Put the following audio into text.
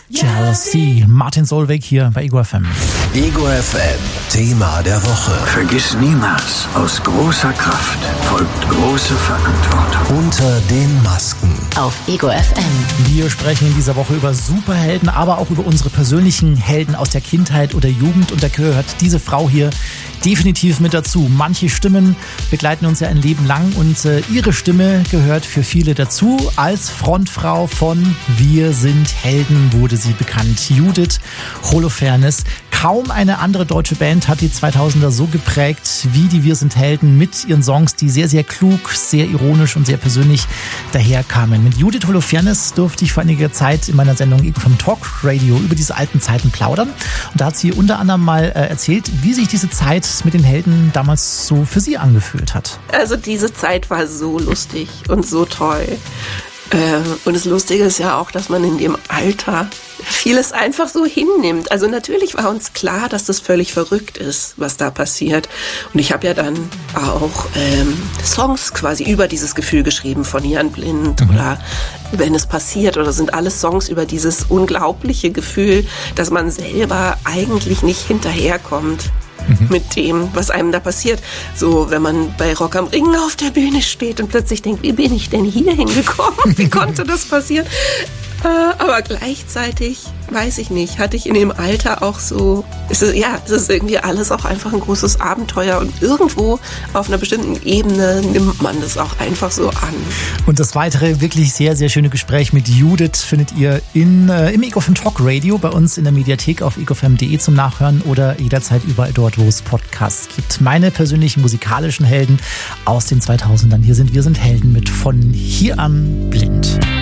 Jealousy. Martin Solveig hier bei Ego FM. Ego FM, Thema der Woche. Vergiss niemals, aus großer Kraft folgt große Verantwortung. Unter den Masken. Auf Ego FM. Wir sprechen in dieser Woche über Superhelden, aber auch über unsere persönlichen Helden aus der Kindheit oder Jugend. Und da gehört diese Frau hier definitiv mit dazu. Manche Stimmen begleiten uns ja ein Leben lang und ihre Stimme gehört für viele dazu. Als Frontfrau von Wir sind Helden wurde sie bekannt. Judith Holofernes. Kaum eine andere deutsche Band hat die 2000er so geprägt wie die Wir sind Helden mit ihren Songs, die sehr, sehr klug, sehr ironisch und sehr persönlich daherkamen. Mit Judith Holofernes durfte ich vor einiger Zeit in meiner Sendung Ego vom Talk Radio über diese alten Zeiten plaudern. Und da hat sie unter anderem mal erzählt, wie sich diese Zeit mit den Helden damals so für sie angefühlt hat. Also diese Zeit war so lustig und so toll. Und das Lustige ist ja auch, dass man in dem Alter vieles einfach so hinnimmt. Also natürlich war uns klar, dass das völlig verrückt ist, was da passiert. Und ich habe ja dann auch Songs quasi über dieses Gefühl geschrieben von Jan Blind oder Wenn es passiert, oder sind alles Songs über dieses unglaubliche Gefühl, dass man selber eigentlich nicht hinterherkommt mit dem, was einem da passiert. So, wenn man bei Rock am Ring auf der Bühne steht und plötzlich denkt, wie bin ich denn hier hingekommen? Wie konnte das passieren? Aber gleichzeitig, weiß ich nicht, hatte ich in dem Alter auch so, es ist irgendwie alles auch einfach ein großes Abenteuer und irgendwo auf einer bestimmten Ebene nimmt man das auch einfach so an. Und das weitere wirklich sehr, sehr schöne Gespräch mit Judith findet ihr im Ego FM Talk Radio bei uns in der Mediathek auf egofm.de zum Nachhören oder jederzeit überall dort, wo es Podcasts gibt. Meine persönlichen musikalischen Helden aus den 2000ern. Hier sind Wir sind Helden mit Von hier an blind.